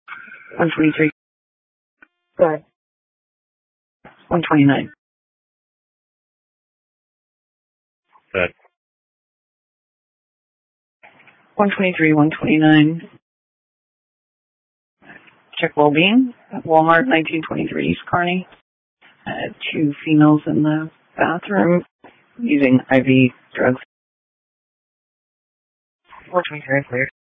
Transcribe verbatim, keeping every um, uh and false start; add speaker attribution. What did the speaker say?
Speaker 1: one twenty-three. Good. one twenty-nine.
Speaker 2: Good.
Speaker 1: one twenty-three, one twenty-nine. Check well-being at Walmart, nineteen twenty-three East Kearney. Uh, two females in the bathroom using I V drugs. four twenty-three cleared.